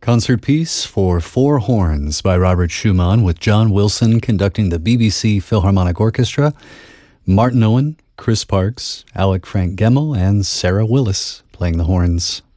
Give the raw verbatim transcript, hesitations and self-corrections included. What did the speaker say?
Concert piece for four horns by Robert Schumann, with John Wilson conducting the B B C Philharmonic Orchestra, Martin Owen, Chris Parks, Alec Frank Gemmel, and Sarah Willis playing the horns.